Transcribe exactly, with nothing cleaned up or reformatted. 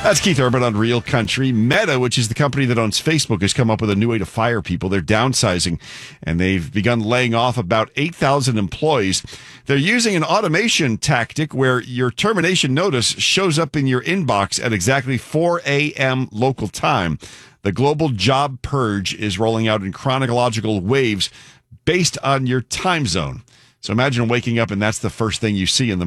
That's Keith Urban on Real Country. Meta, which is the company that owns Facebook, has come up with a new way to fire people. They're downsizing, and they've begun laying off about eight thousand employees. They're using an automation tactic where your termination notice shows up in your inbox at exactly four a.m. local time. The global job purge is rolling out in chronological waves based on your time zone. So imagine waking up and that's the first thing you see in the